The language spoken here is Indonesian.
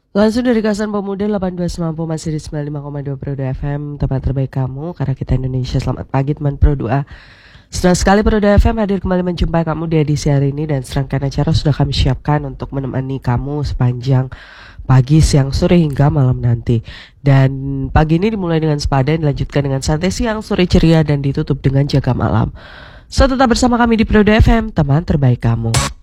Langsung dari Kawasan Pemuda 82 Semampu masih di 95,2 Pro 2 FM, tempat terbaik kamu karena kita Indonesia. Selamat pagi teman Pro 2. Senang sekali Pro 2 FM hadir kembali menjumpai kamu di edisi hari ini, dan serangkaian acara sudah kami siapkan untuk menemani kamu sepanjang pagi, siang, sore hingga malam nanti. Dan pagi ini dimulai dengan sepada, dilanjutkan dengan santai siang, sore ceria, dan ditutup dengan jaga malam. So tetap bersama kami di Pro 2 FM, teman terbaik kamu.